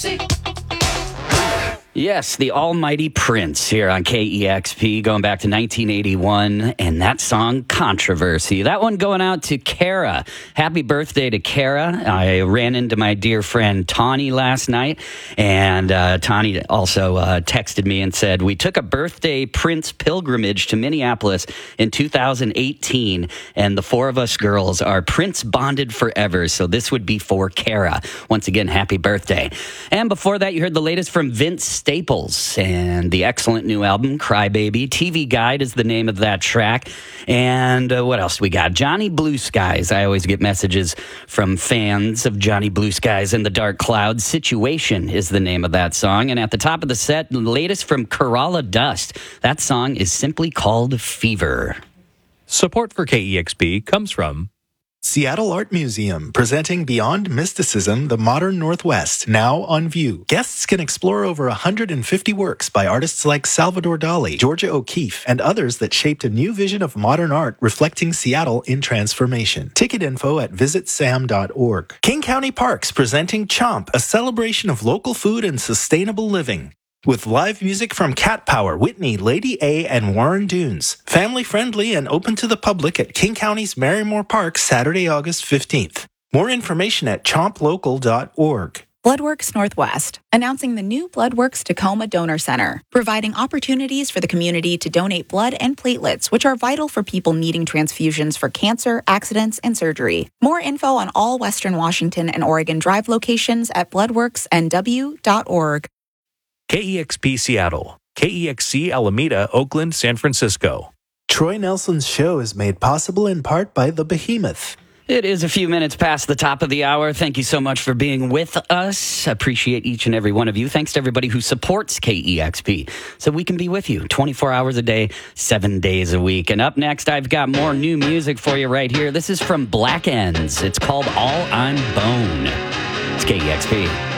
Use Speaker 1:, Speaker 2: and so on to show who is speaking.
Speaker 1: Yes, the almighty Prince here on KEXP, going back to 1981, and that song, Controversy. That one going out to Kara. Happy birthday to Kara. I ran into my dear friend Tawny last night, and Tawny also texted me and said, we took a birthday Prince pilgrimage to Minneapolis in 2018, and the four of us girls are Prince bonded forever, so this would be for Kara. Once again, happy birthday. And before that, you heard the latest from Vince Staples and the excellent new album, Crybaby. TV Guide is the name of that track. And what else we got? Johnny Blue Skies. I always get messages from fans of Johnny Blue Skies and the Dark Clouds. Situation is the name of that song. And at the top of the set, the latest from Kerala Dust. That song is simply called Fever.
Speaker 2: Support for KEXP comes from
Speaker 3: Seattle Art Museum, presenting Beyond Mysticism, the Modern Northwest, now on view. Guests can explore over 150 works by artists like Salvador Dali, Georgia O'Keeffe, and others that shaped a new vision of modern art reflecting Seattle in transformation. Ticket info at visitsam.org. King County Parks, presenting Chomp, a celebration of local food and sustainable living. With live music from Cat Power, Whitney, Lady A, and Warren Dunes. Family-friendly and open to the public at King County's Marymore Park, Saturday, August 15th. More information at chomplocal.org.
Speaker 4: Bloodworks Northwest, announcing the new Bloodworks Tacoma Donor Center, providing opportunities for the community to donate blood and platelets, which are vital for people needing transfusions for cancer, accidents, and surgery. More info on all Western Washington and Oregon Drive locations at bloodworksnw.org.
Speaker 2: KEXP Seattle, KEXC Alameda, Oakland, San Francisco.
Speaker 3: Troy Nelson's show is made possible in part by The Behemoth.
Speaker 1: It is a few minutes past the top of the hour. Thank you so much for being with us. Appreciate each and every one of you. Thanks to everybody who supports KEXP so we can be with you 24 hours a day, 7 days a week. And up next, I've got more new music for you right here. This is from Black Ends. It's called All I'm Bone. It's KEXP.